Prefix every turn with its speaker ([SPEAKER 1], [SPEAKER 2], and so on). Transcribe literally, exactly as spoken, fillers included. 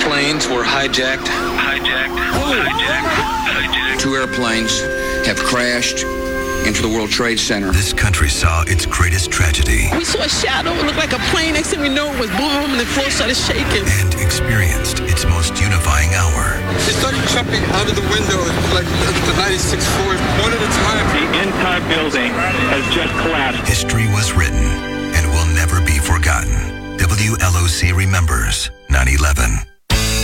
[SPEAKER 1] planes were hijacked. Hijacked. Hijacked. Hijacked.
[SPEAKER 2] Two airplanes have crashed into the World Trade Center.
[SPEAKER 3] This country saw its greatest tragedy.
[SPEAKER 4] We saw a shadow. It looked like a plane. Next thing we know, it was boom, and the floor started shaking.
[SPEAKER 3] And experienced its most unifying hour.
[SPEAKER 5] They started jumping out of the window like the ninety-sixth floor, one at a time.
[SPEAKER 6] The entire building has just collapsed.
[SPEAKER 3] History was written and will never be forgotten. W L O C remembers nine eleven.